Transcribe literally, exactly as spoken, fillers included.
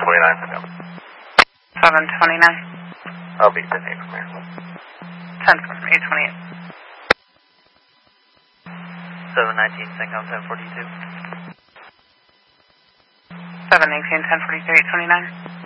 twenty-nine for them. seven twenty-nine. I'll be ten eight from here. ten from eight twenty-eight. seven nineteen, Syncom ten forty-two. seven eighteen, ten forty-two, eight twenty-nine.